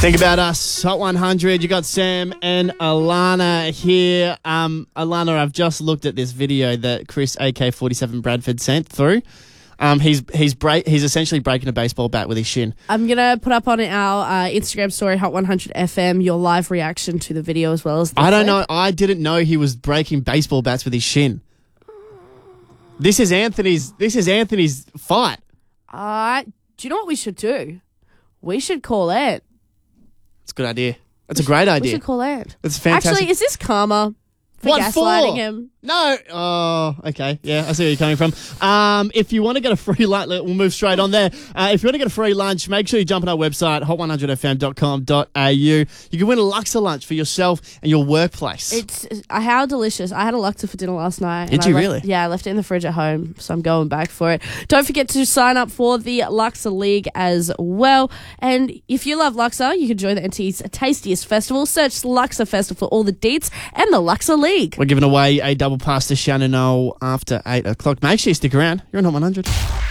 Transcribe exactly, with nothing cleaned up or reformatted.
Think about us, Hot one hundred. You got Sam and Alana here. Um, Alana, I've just looked at this video that Chris A K forty-seven Bradford sent through. Um, he's he's break he's essentially breaking a baseball bat with his shin. I'm gonna put up on our uh, Instagram story, Hot one hundred F M, your live reaction to the video as well as the I don't clip. know. I didn't know he was breaking baseball bats with his shin. This is Anthony's. This is Anthony's fight. Uh, do you know what we should do? We should call Ant. It's a good idea. That's a great We idea. should call Ant. That's fantastic. Actually, is this karma for What gaslighting for? him? No. Oh, okay. Yeah, I see where you're coming from. Um, if you want to get a free lunch, we'll move straight on there. Uh, if you want to get a free lunch, make sure you jump on our website, hot one hundred f m dot com dot a u. You can win a Luxor lunch for yourself and your workplace. It's uh, how delicious. I had a Luxor for dinner last night. Did and you I left, really? Yeah, I left it in the fridge at home, so I'm going back for it. Don't forget to sign up for the Luxor League as well. And if you love Luxor, you can join the N T's Tastiest Festival. Search Luxor Festival for all the deets and the Luxor League. We're giving away a double pass to Shannon O after eight o'clock. Make sure you stick around. You're on Hot one hundred.